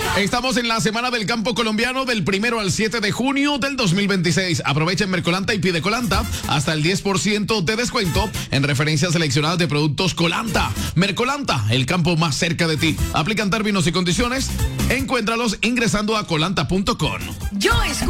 Estamos en la Semana del Campo Colombiano del 1 al 7 de junio del 2026. Aprovechen Mercolanta y pide Colanta hasta el 10% de descuento en referencias seleccionadas de productos Colanta. Mercolanta, el campo más cerca de ti. Aplican términos y condiciones. Encuéntralos ingresando a colanta.com. Yo escucho